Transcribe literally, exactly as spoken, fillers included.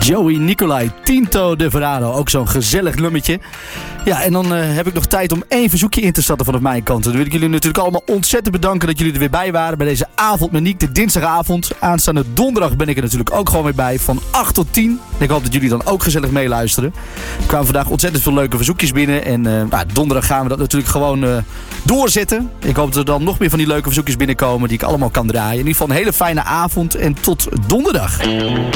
Joey Nicolai, Tinto de Verrado. Ook zo'n gezellig nummertje. Ja, en dan uh, heb ik nog tijd om één verzoekje in te starten vanaf mijn kant. Dan wil ik jullie natuurlijk allemaal ontzettend bedanken dat jullie er weer bij waren bij deze avond met Niek, de dinsdagavond. Aanstaande donderdag ben ik er natuurlijk ook gewoon weer bij van acht tot tien. Ik hoop dat jullie dan ook gezellig meeluisteren. Er kwamen vandaag ontzettend veel leuke verzoekjes binnen. En uh, nou, donderdag gaan we dat natuurlijk gewoon uh, doorzetten. Ik hoop dat er dan nog meer van die leuke verzoekjes binnenkomen die ik allemaal kan draaien. In ieder geval een hele fijne avond en tot donderdag.